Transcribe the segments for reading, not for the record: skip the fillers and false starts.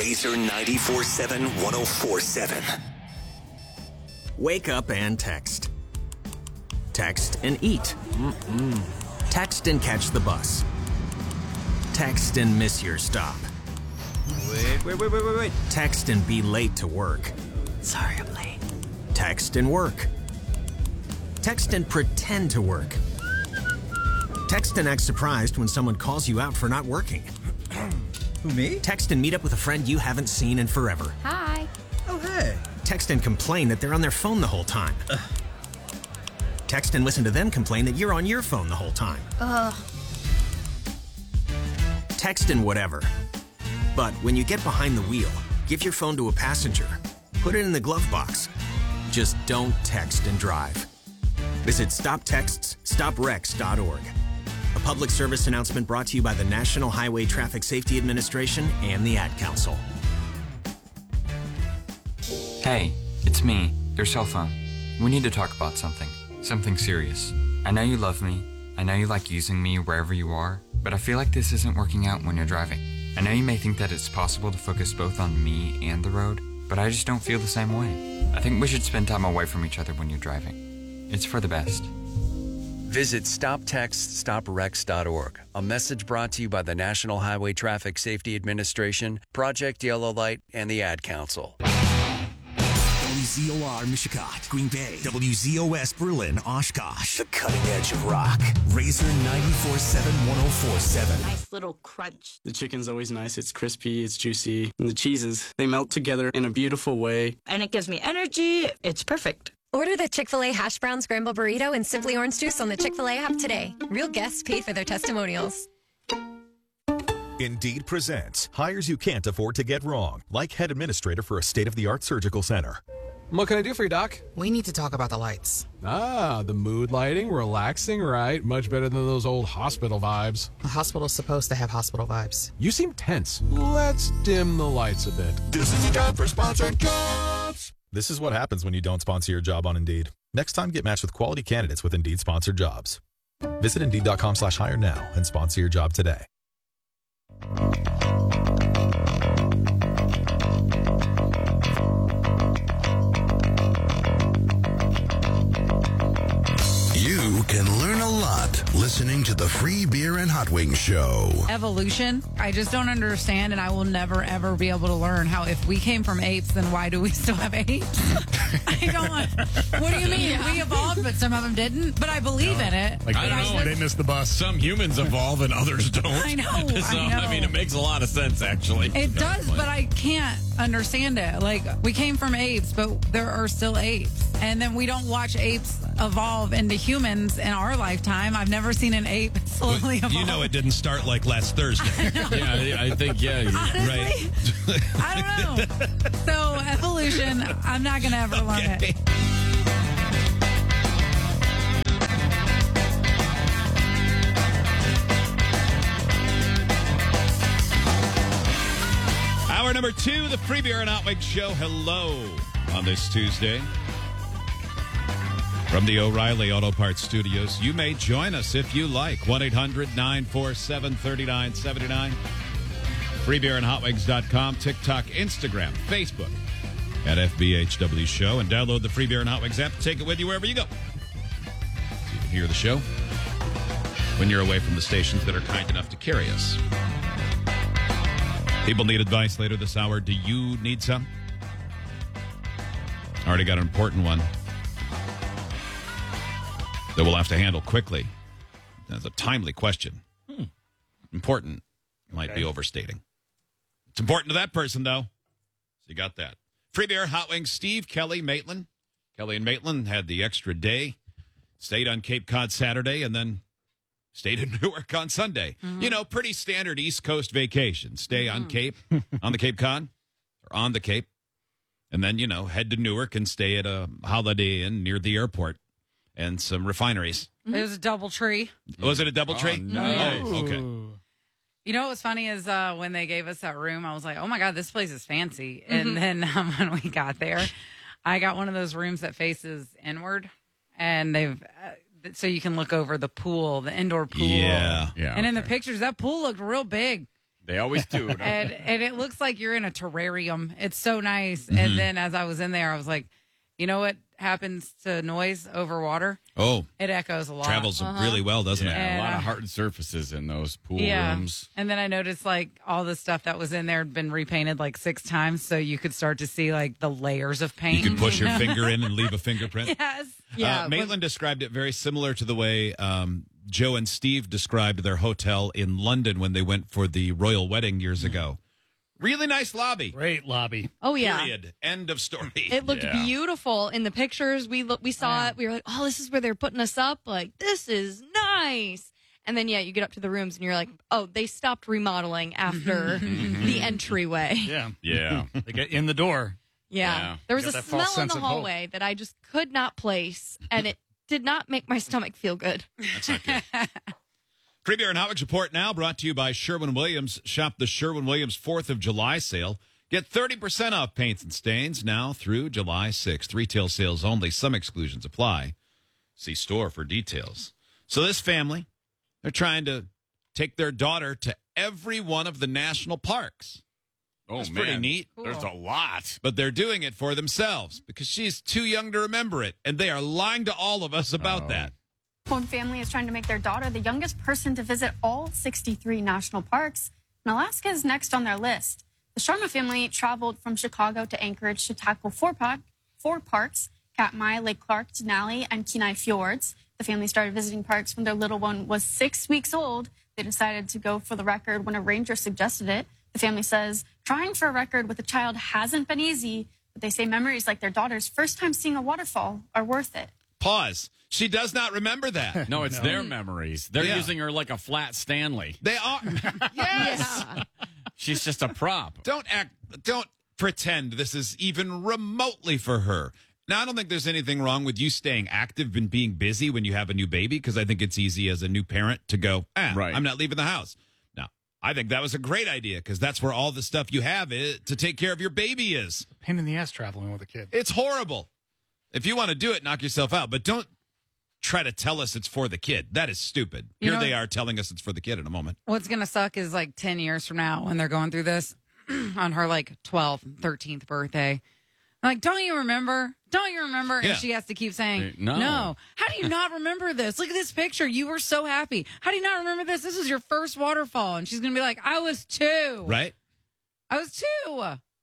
Razor 94.7 104.7. Wake up and text. Text and eat. Text and catch the bus. Text and miss your stop. Wait. Text and be late to work. Sorry, I'm late. Text and work. Text and pretend to work. Text and act surprised when someone calls you out for not working. Who, me? Text and meet up with a friend you haven't seen in forever. Hi. Oh, hey. Text and complain that they're on their phone the whole time. Text and listen to them complain that you're on your phone the whole time. Text and whatever. But when you get behind the wheel, give your phone to a passenger. Put it in the glove box. Just don't text and drive. Visit StopTextsStopWrecks.org. A public service announcement brought to you by the National Highway Traffic Safety Administration and the Ad Council. Hey, it's me, your cell phone. We need to talk about something serious. I know you love me. I know you like using me wherever you are, but I feel like this isn't working out when you're driving. I know you may think that it's possible to focus both on me and the road, but I just don't feel the same way. I think we should spend time away from each other when you're driving. It's for the best. Visit StopTextsStopWrecks.org. A message brought to you by the National Highway Traffic Safety Administration, Project Yellow Light, and the Ad Council. WZOR Mishicot, Green Bay. WZOS Berlin, Oshkosh. The cutting edge of rock. Razor 94.7 104.7. Nice little crunch. The chicken's always nice. It's crispy, it's juicy. And the cheeses, they melt together in a beautiful way. And it gives me energy. It's perfect. Order the Chick-fil-A Hash Brown Scramble Burrito and Simply Orange Juice on the Chick-fil-A app today. Real guests pay for their testimonials. Indeed presents hires you can't afford to get wrong, like head administrator for a state-of-the-art surgical center. What can I do for you, Doc? We need to talk about the lights. Ah, the mood lighting, relaxing, right? Much better than those old hospital vibes. A hospital's supposed to have hospital vibes. You seem tense. Let's dim the lights a bit. This is a job for sponsored jobs. This is what happens when you don't sponsor your job on Indeed. Next time, get matched with quality candidates with Indeed sponsored jobs. Visit Indeed.com/hire now and sponsor your job today. You can learn a lot listening to the Free Beer and Hot Wings Show. Evolution, I just don't understand, and I will never, ever be able to learn how if we came from apes, then why do we still have apes? I don't what do you mean? We evolved, but some of them didn't? But I believe in it. Like, I don't know. They missed the bus. Some humans evolve and others don't. I know. I mean, it makes a lot of sense, actually. It does, but I can't understand it. Like, we came from apes, but there are still apes. And then we don't watch apes evolve into humans in our lifetime. I've never seen an ape slowly evolve. You know it didn't start like last Thursday. Yeah, I think, Honestly, right. I don't know. So, evolution, I'm not going to ever learn it. Hour number 2, the Free Beer and Hot Wings Show. Hello on this Tuesday. From the O'Reilly Auto Parts Studios, you may join us if you like. 1-800-947-3979. FreeBeerandHotWings.com, TikTok, Instagram, Facebook at FBHW Show. And download the Free Beer and Hot Wings app. Take it with you wherever you go. So you can hear the show when you're away from the stations that are kind enough to carry us. People need advice later this hour. Do you need some? Already got an important one that we'll have to handle quickly. That's a timely question. Important. Might be overstating. It's important to that person, though. So you got that. Free Beer, Hot Wings, Steve, Kelly, Maitland. Kelly and Maitland had the extra day. Stayed on Cape Cod Saturday and then stayed in Newark on Sunday. Mm-hmm. You know, pretty standard East Coast vacation. Stay on Cape, on the Cape Cod, or on the Cape. And then, you know, head to Newark and stay at a Holiday Inn near the airport. And some refineries. It was a double tree. Was it a double tree? No. Oh, okay. You know what was funny is when they gave us that room, I was like, oh, my God, this place is fancy. And then when we got there, I got one of those rooms that faces inward. And they've so you can look over the pool, the indoor pool. Yeah. And in the pictures, that pool looked real big. They always do. And it looks like you're in a terrarium. It's so nice. Mm-hmm. And then as I was in there, I was like, you know what happens to noise over water? Oh. It echoes a lot. Travels really well, doesn't it? And, a lot of hard surfaces in those pool yeah. rooms. And then I noticed like all the stuff that was in there had been repainted like 6 times, so you could start to see like the layers of paint. You can push your finger in and leave a fingerprint. Yes. Yeah. Maitland described it very similar to the way Joe and Steve described their hotel in London when they went for the royal wedding years ago. Really nice lobby. Great lobby. Oh, yeah. Period. End of story. It looked beautiful in the pictures. We saw it. We were like, oh, this is where they're putting us up. Like, this is nice. And then, you get up to the rooms and you're like, oh, they stopped remodeling after the entryway. Yeah. Yeah. They get in the door. Yeah. There was a smell in the hallway that I just could not place, and it did not make my stomach feel good. That's not good. Free Beer and Hot Wings Report now brought to you by Sherwin-Williams. Shop the Sherwin-Williams 4th of July sale. Get 30% off paints and stains now through July 6th. Retail sales only. Some exclusions apply. See store for details. So this family, they're trying to take their daughter to every one of the national parks. Oh, That's man. pretty neat. Cool. There's a lot. But they're doing it for themselves because she's too young to remember it. And they are lying to all of us about that. One family is trying to make their daughter the youngest person to visit all 63 national parks, and Alaska is next on their list. The Sharma family traveled from Chicago to Anchorage to tackle four parks, Katmai, Lake Clark, Denali, and Kenai Fjords. The family started visiting parks when their little one was 6 weeks old. They decided to go for the record when a ranger suggested it. The family says trying for a record with a child hasn't been easy, but they say memories like their daughter's first time seeing a waterfall are worth it. Pause. She does not remember that. No, it's their memories. They're using her like a flat Stanley. They are. Yes. She's just a prop. Don't pretend this is even remotely for her. Now, I don't think there's anything wrong with you staying active and being busy when you have a new baby, because I think it's easy as a new parent to go, right. I'm not leaving the house. Now, I think that was a great idea because that's where all the stuff you have to take care of your baby is. Pain in the ass traveling with a kid. It's horrible. If you want to do it, knock yourself out, but don't try to tell us it's for the kid. That is stupid. Here they are telling us it's for the kid in a moment. What's going to suck is like 10 years from now when they're going through this on her like 12th, 13th birthday. I'm like, don't you remember? Don't you remember? Yeah. And she has to keep saying, no. How do you not remember this? Look at this picture. You were so happy. How do you not remember this? This was your first waterfall. And she's going to be like, I was 2. Right? I was 2.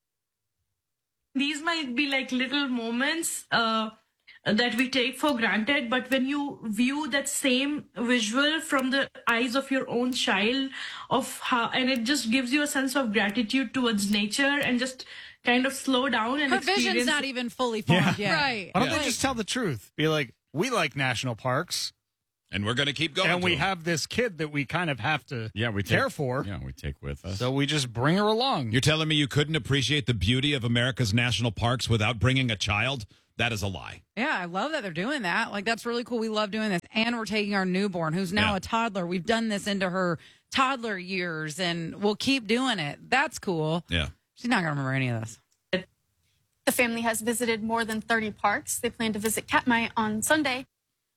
These might be like little moments that we take for granted, but when you view that same visual from the eyes of your own child, and it just gives you a sense of gratitude towards nature and just kind of slow down and her experience. vision's not even fully formed yet. Right. Why don't they just tell the truth? Be like, we like national parks. And we're going to keep going. And we have this kid that we kind of have to care for. Yeah, we take with us. So we just bring her along. You're telling me you couldn't appreciate the beauty of America's national parks without bringing a child? That is a lie. Yeah, I love that they're doing that. Like, that's really cool. We love doing this. And we're taking our newborn, who's now a toddler. We've done this into her toddler years, and we'll keep doing it. That's cool. Yeah. She's not going to remember any of this. The family has visited more than 30 parks. They plan to visit Katmai on Sunday.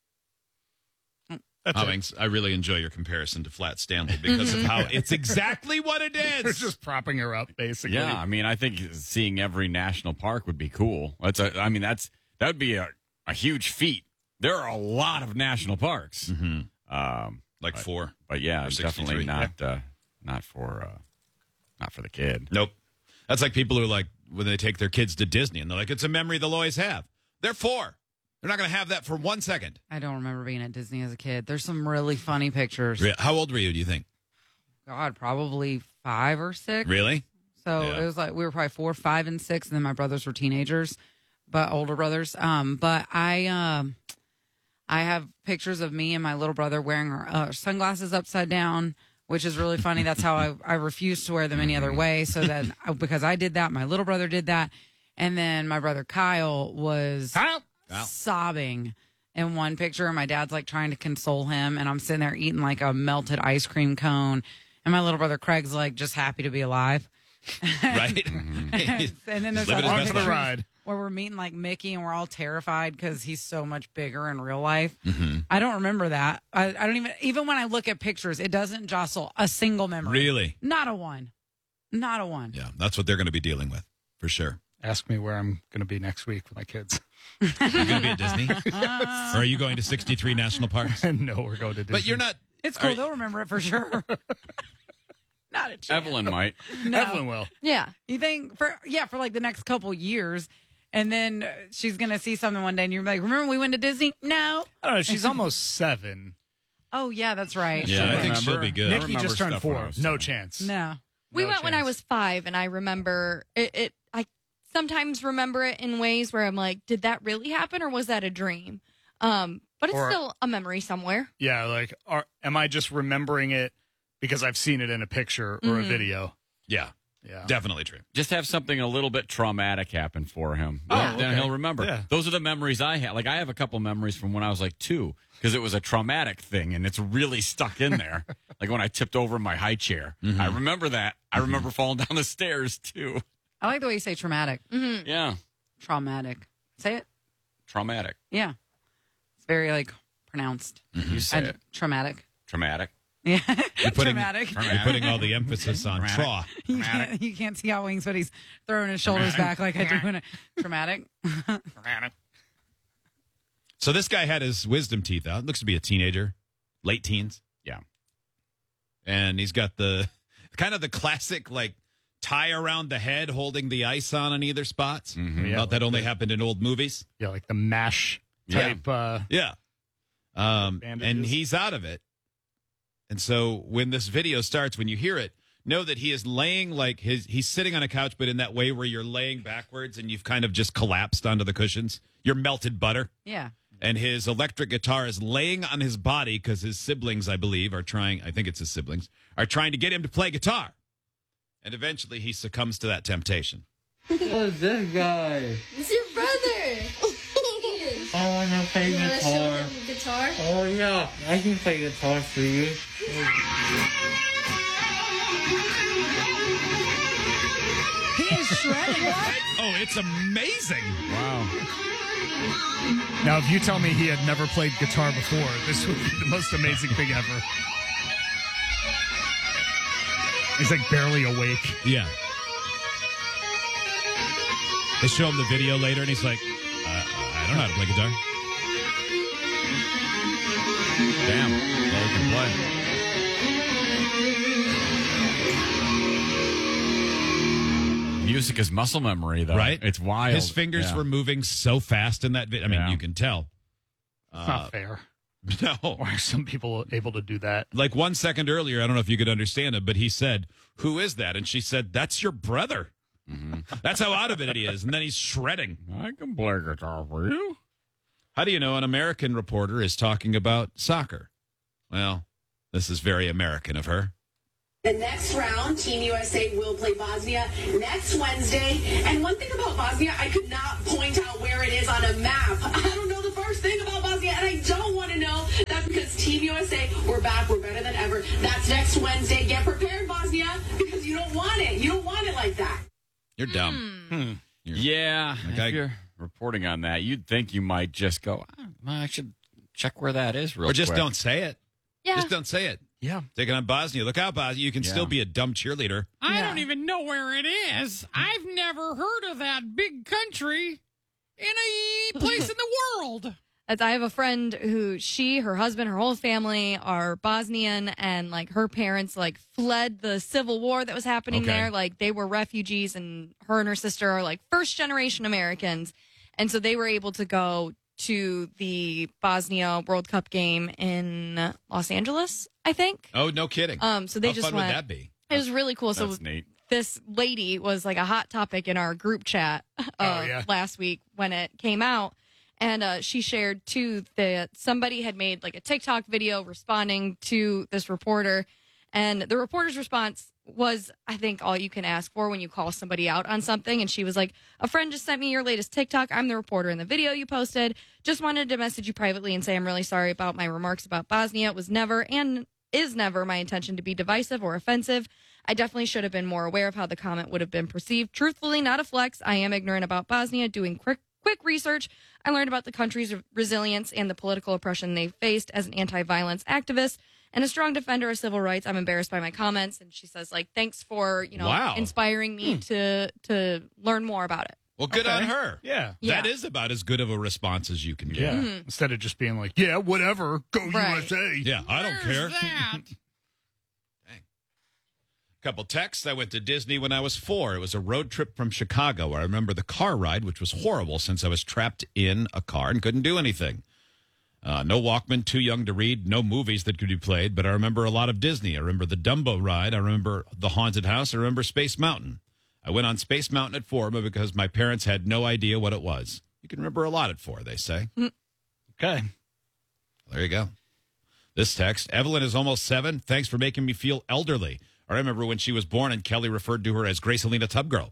I really enjoy your comparison to Flat Stanley because of how it's exactly what it is. They're just propping her up, basically. Yeah, I mean, I think seeing every national park would be cool. That would be a huge feat. There are a lot of national parks, like 4, but yeah, definitely not for the kid. Nope. That's like people who like when they take their kids to Disney and they're like, it's a memory they'll always have. They're 4. They're not going to have that for 1 second. I don't remember being at Disney as a kid. There's some really funny pictures. How old were you, do you think? God, probably 5 or 6. Really? So it was like we were probably 4, 5, and 6, and then my brothers were teenagers, but older brothers. But I have pictures of me and my little brother wearing our sunglasses upside down, which is really funny. That's how I refused to wear them any other way. So that because I did that, my little brother did that, and then my brother Kyle was sobbing in one picture, and my dad's like trying to console him, and I'm sitting there eating like a melted ice cream cone, and my little brother Craig's like just happy to be alive. Right? And then there's Living his that best picture life. where we're meeting like Mickey and we're all terrified because he's so much bigger in real life. Mm-hmm. I don't remember that. I don't even when I look at pictures, it doesn't jostle a single memory. Really? Not a one. Not a one. Yeah, that's what they're going to be dealing with, for sure. Ask me where I'm going to be next week with my kids. You're going to be at Disney? Or are you going to 63 national parks? No, we're going to Disney. But you're not... It's cool. They'll remember it for sure. Not a chance. Evelyn might. No. Evelyn will. Yeah. You think for like the next couple years, and then she's going to see something one day and you're like, remember we went to Disney? No. I don't know. She's almost 7. Oh, yeah, that's right. Yeah, I think she'll be good. Nikki just turned 4. No chance. No. We No went when I chance. was 5, and I remember it. I sometimes remember it in ways where I'm like, did that really happen, or was that a dream? But it's Or- still a memory somewhere. Yeah, like, am I just remembering it because I've seen it in a picture or a video? Yeah. Yeah. Definitely true. Just have something a little bit traumatic happen for him. Oh, Then okay. he'll remember. Yeah. Those are the memories I have. Like, I have a couple memories from when I was like 2, because it was a traumatic thing, and it's really stuck in there. Like when I tipped over my high chair. Mm-hmm. I remember that. I remember falling down the stairs, too. I like the way you say traumatic. Yeah. Traumatic. Say it. Traumatic. Yeah. It's very like pronounced. You say it. Traumatic. Traumatic. Yeah. You're putting, Traumatic. You're putting all the emphasis on tra. You can't see how Wings, but he's throwing his shoulders back like I do in a traumatic. So this guy had his wisdom teeth out. Looks to be a teenager, late teens. Yeah. And he's got the kind of the classic like tie around the head holding the ice on either spots. Mm-hmm. Yeah, Thought that like only the- happened in old movies. Yeah, like the MASH type. Yeah. And bandages. he's out of it. And so when this video starts, when you hear it, know that he is laying like he's sitting on a couch, but in that way where you're laying backwards and you've kind of just collapsed onto the cushions. You're melted butter. Yeah. And his electric guitar is laying on his body because his siblings, I believe, I think it's his siblings, are trying to get him to play guitar. And eventually he succumbs to that temptation. Who's this guy? It's your brother. I want to play guitar. Guitar? Oh, yeah. I can play guitar for you. He is shredding. Oh, it's amazing. Wow. Now, if you tell me he had never played guitar before, this would be the most amazing thing ever. He's like barely awake. Yeah. They show him the video later, and he's like, I don't know how to play guitar. Damn. Well, he can play. Music is muscle memory, though. Right? It's wild. His fingers Yeah. were moving so fast in that video. I mean, Yeah. you can tell. It's not fair. No. Why are some people able to do that? Like 1 second earlier, I don't know if you could understand him, but he said, "Who is that?" And she said, "That's your brother." Mm-hmm. That's how out of it he is. And then he's shredding. I can play guitar for you. How do you know an American reporter is talking about soccer? Well, this is very American of her. The next round, Team USA will play Bosnia next Wednesday. And one thing about Bosnia, I could not point out where it is on a map. I don't know the first thing about Bosnia, and I don't want to know. That's because Team USA, we're back, we're better than ever. That's next Wednesday. Get prepared, Bosnia, because you don't want it. You don't want it like that. You're dumb. Yeah. If you're reporting on that, you'd think you might just go, I should check where that is real Or just quick. don't say it. Yeah. Just don't say it. Yeah. Taking on Bosnia. Look out, Bosnia. You can still be a dumb cheerleader. I don't even know where it is. I've never heard of that big country in a place in the world. As I have a friend who her husband, her whole family are Bosnian, and like her parents like fled the civil war that was happening Okay. there. Like they were refugees, and her and her sister are like first generation Americans. And so they were able to go to the Bosnia World Cup game in Los Angeles, I think. Oh, no kidding. So they How just fun went. would that be? It was really cool. That's So neat. this lady was like a hot topic in our group chat last week when it came out. And she shared, too, that somebody had made like a TikTok video responding to this reporter. And the reporter's response was, I think, all you can ask for when you call somebody out on something. And she was like, a friend just sent me your latest TikTok. I'm the reporter in the video you posted. Just wanted to message you privately and say I'm really sorry about my remarks about Bosnia. It was never and is never my intention to be divisive or offensive. I definitely should have been more aware of how the comment would have been perceived. Truthfully, not a flex. I am ignorant about Bosnia. Doing quick research, I learned about the country's resilience and the political oppression they faced. As an anti-violence activist and a strong defender of civil rights, I'm embarrassed by my comments. And she says, like, thanks for, Wow. inspiring me to learn more about it. Well, good on her. Yeah. That is about as good of a response as you can get. Yeah. Instead of just being like, yeah, whatever, go USA. Yeah, I don't care. Couple texts. I went to Disney when I was 4. It was a road trip from Chicago. I remember the car ride, which was horrible since I was trapped in a car and couldn't do anything. No Walkman, too young to read, no movies that could be played, but I remember a lot of Disney. I remember the Dumbo ride. I remember the Haunted House. I remember Space Mountain. I went on Space Mountain at 4 because my parents had no idea what it was. You can remember a lot at 4, they say. Okay. There you go. This text, Evelyn is almost 7. Thanks for making me feel elderly. I remember when she was born and Kelly referred to her as Gracelina Tubgirl.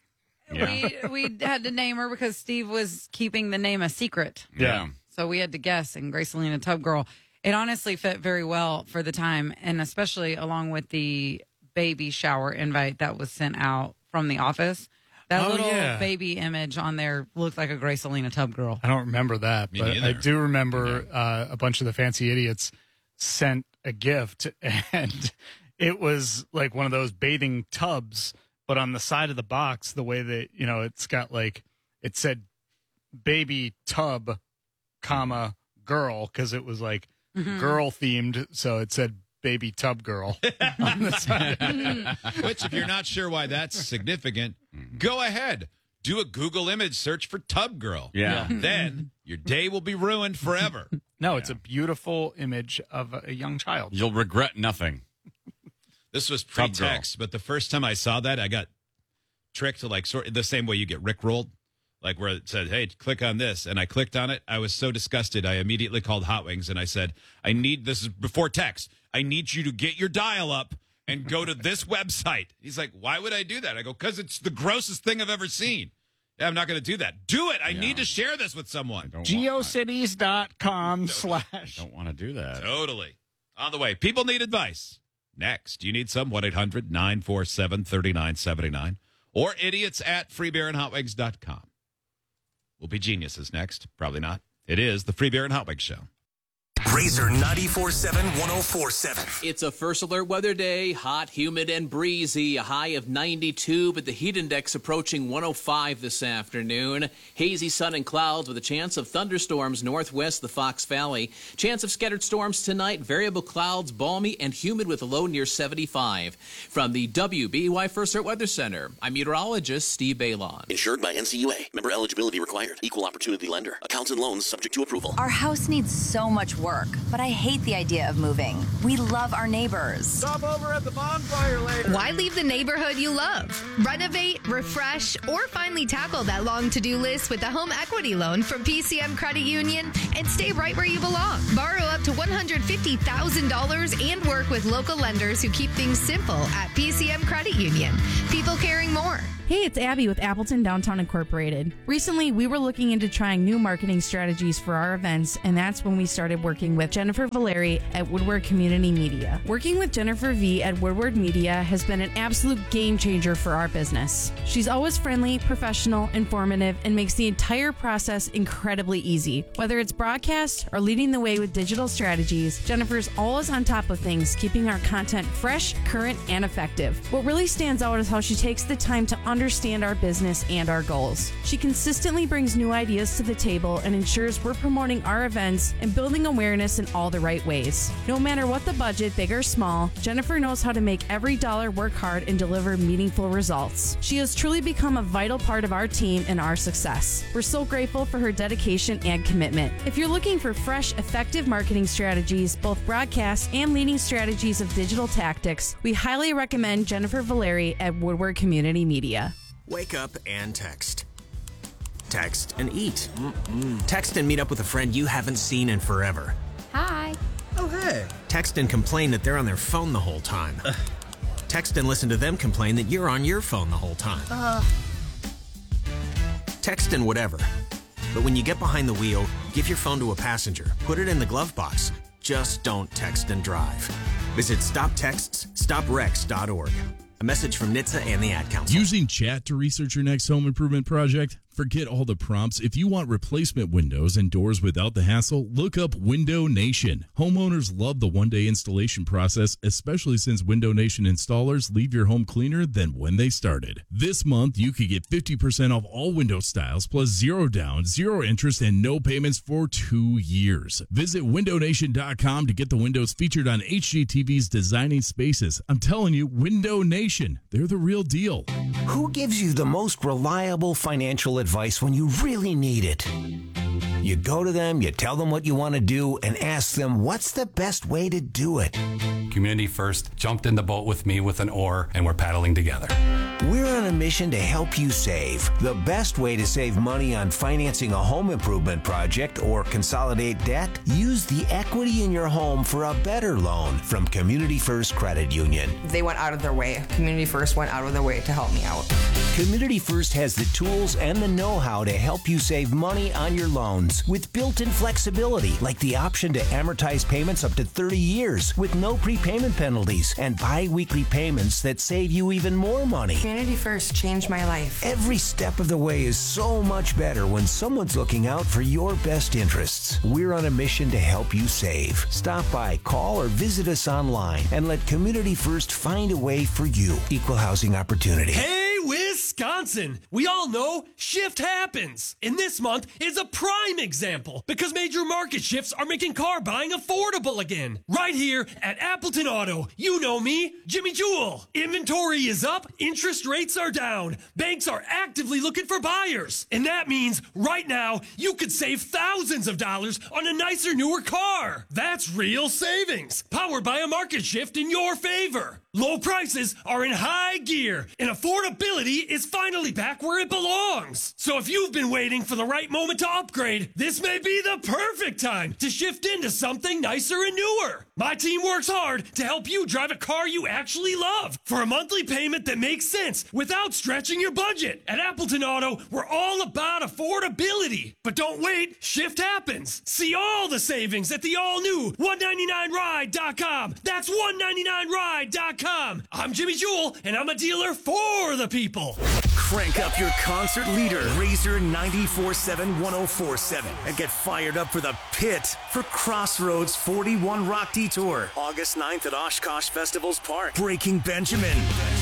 Yeah. We had to name her because Steve was keeping the name a secret. Yeah. So we had to guess, and Gracelina Tubgirl. It honestly fit very well for the time, and especially along with the baby shower invite that was sent out from the office. That little baby image on there looked like a Gracelina Tubgirl. I don't remember that, Me but neither. I do remember a bunch of the fancy idiots sent a gift, and it was like one of those bathing tubs, but on the side of the box, the way that, it's got like, it said baby tub, comma, girl, because it was like girl themed. So it said baby tub girl on the side. Which, if you're not sure why that's significant, go ahead. Do a Google image search for tub girl. Yeah. Then your day will be ruined forever. No, it's a beautiful image of a young child. You'll regret nothing. This was Tub girl. pre-text, but the first time I saw that, I got tricked to like sort the same way you get rickrolled, like where it said, "Hey, click on this," and I clicked on it. I was so disgusted. I immediately called Hot Wings and I said, this is before text. I need you to get your dial up and go to this website. He's like, "Why would I do that?" I go, "Because it's the grossest thing I've ever seen." Yeah, I'm not going to do that. Do it. I need to share this with someone. Geocities.com/ Don't want to do that. Totally. On the way. People need advice. Next, you need some 1-800-947-3979 or idiots at freebeerandhotwigs.com. We'll be geniuses next. Probably not. It is the Free Beer and Hot Wigs Show. Razor 94.7-104.7. It's a first alert weather day, hot, humid, and breezy. A high of 92, but the heat index approaching 105 this afternoon. Hazy sun and clouds with a chance of thunderstorms northwest the Fox Valley. Chance of scattered storms tonight, variable clouds, balmy and humid with a low near 75. From the WBEY First Alert Weather Center, I'm meteorologist Steve Bailon. Insured by NCUA. Member eligibility required. Equal opportunity lender. Accounts and loans subject to approval. Our house needs so much work, but I hate the idea of moving. We love our neighbors. Stop over at the bonfire later. Why leave the neighborhood you love? Renovate, refresh, or finally tackle that long to-do list with a home equity loan from PCM Credit Union and stay right where you belong. Borrow up to $150,000 and work with local lenders who keep things simple at PCM Credit Union. People caring more. Hey, it's Abby with Appleton Downtown Incorporated. Recently, we were looking into trying new marketing strategies for our events, and that's when we started working with Jennifer Valeri at Woodward Community Media. Working with Jennifer V at Woodward Media has been an absolute game changer for our business. She's always friendly, professional, informative, and makes the entire process incredibly easy. Whether it's broadcast or leading the way with digital strategies, Jennifer's always on top of things, keeping our content fresh, current, and effective. What really stands out is how she takes the time to understand our business and our goals. She consistently brings new ideas to the table and ensures we're promoting our events and building awareness in all the right ways. No matter what the budget, big or small, Jennifer knows how to make every dollar work hard and deliver meaningful results. She has truly become a vital part of our team and our success. We're so grateful for her dedication and commitment. If you're looking for fresh, effective marketing strategies, both broadcast and leading strategies of digital tactics, we highly recommend Jennifer Valeri at Woodward Community Media. Wake up and text. Text and eat. Text and meet up with a friend you haven't seen in forever. Hi. Oh, hey. Text and complain that they're on their phone the whole time. Text and listen to them complain that you're on your phone the whole time. Text and whatever. But when you get behind the wheel, give your phone to a passenger. Put it in the glove box. Just don't text and drive. Visit StopTextsStopWrecks.org. A message from NHTSA and the Ad Council. Using chat to research your next home improvement project? Forget all the prompts. If you want replacement windows and doors without the hassle, look up Window Nation. Homeowners love the one-day installation process, especially since Window Nation installers leave your home cleaner than when they started. This month, you could get 50% off all window styles, plus 0 down, 0 interest, and no payments for 2 years. Visit windownation.com to get the windows featured on HGTV's Designing Spaces. I'm telling you, Window Nation, they're the real deal. Who gives you the most reliable financial advice when you really need it? You go to them, you tell them what you want to do, and ask them what's the best way to do it. Community First jumped in the boat with me with an oar, and we're paddling together. We're on a mission to help you save. The best way to save money on financing a home improvement project or consolidate debt? Use the equity in your home for a better loan from Community First Credit Union. They went out of their way. Community First went out of their way to help me out. Community First has the tools and the know-how to help you save money on your loans with built-in flexibility, like the option to amortize payments up to 30 years with no prepayment penalties and bi-weekly payments that save you even more money. Community First changed my life. Every step of the way is so much better when someone's looking out for your best interests. We're on a mission to help you save. Stop by, call, or visit us online and let Community First find a way for you. Equal housing opportunity. Hey, Wisconsin! We all know shift happens. And this month is a prime example because major market shifts are making car buying affordable again. Right here at Appleton Auto. You know me, Jimmy Jewell. Inventory is up, interest rates are down. Banks are actively looking for buyers. And that means right now you could save thousands of dollars on a nicer, newer car. That's real savings, powered by a market shift in your favor. Low prices are in high gear, and affordability is finally back where it belongs. So if you've been waiting for the right moment to upgrade, this may be the perfect time to shift into something nicer and newer. My team works hard to help you drive a car you actually love for a monthly payment that makes sense without stretching your budget. At Appleton Auto, we're all about affordability. But don't wait, shift happens. See all the savings at the all-new 199ride.com. That's 199ride.com. I'm Jimmy Jewell, and I'm a dealer for the people. Crank up your concert leader, Razor 94.7 104.7, and get fired up for the pit for Crossroads 41 Rock Detour, August 9th at Oshkosh Festivals Park. Breaking Benjamin,